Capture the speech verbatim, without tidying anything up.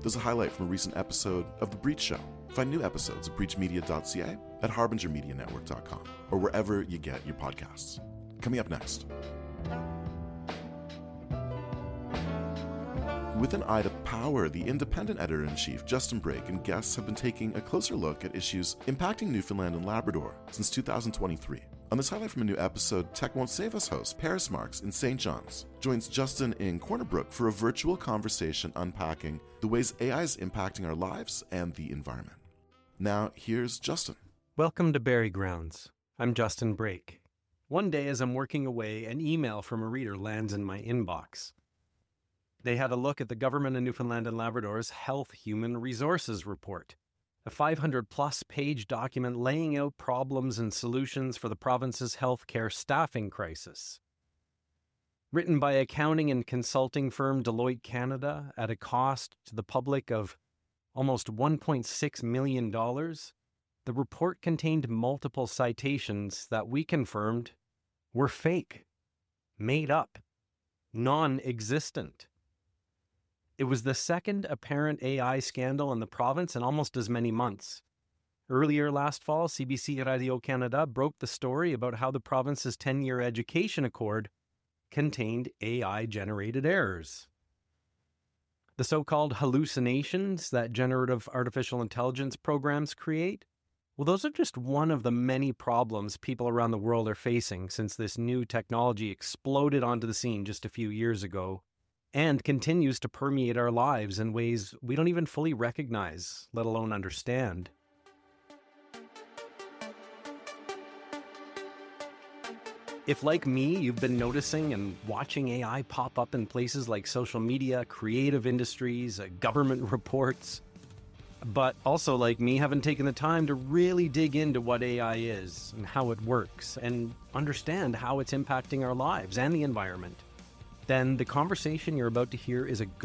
is a highlight from a recent episode of The Breach Show. Find new episodes at breach media dot c a, at harbinger media network dot com, or wherever you get your podcasts. Coming up next. With an eye to power, the independent editor-in-chief, Justin Brake, and guests have been taking a closer look at issues impacting Newfoundland and Labrador since two thousand twenty-three. On this highlight from a new episode, Tech Won't Save Us host Paris Marks in Saint John's joins Justin in Corner Brook for a virtual conversation unpacking the ways A I is impacting our lives and the environment. Now, here's Justin. Welcome to Berry Grounds. I'm Justin Brake. One day as I'm working away, an email from a reader lands in my inbox. They had a look at the Government of Newfoundland and Labrador's Health Human Resources Report, a five hundred plus page document laying out problems and solutions for the province's healthcare staffing crisis. Written by accounting and consulting firm Deloitte Canada at a cost to the public of almost one point six million dollars, the report contained multiple citations that we confirmed were fake, made up, non-existent. It was the second apparent A I scandal in the province in almost as many months. Earlier last fall, C B C Radio-Canada broke the story about how the province's ten-year education accord contained A I-generated errors. The so-called hallucinations that generative artificial intelligence programs create, well, those are just one of the many problems people around the world are facing since this new technology exploded onto the scene just a few years ago, and continues to permeate our lives in ways we don't even fully recognize, let alone understand. If, like me, you've been noticing and watching A I pop up in places like social media, creative industries, uh, government reports, but also, like me, haven't taken the time to really dig into what A I is and how it works and understand how it's impacting our lives and the environment, then the conversation you're about to hear is a good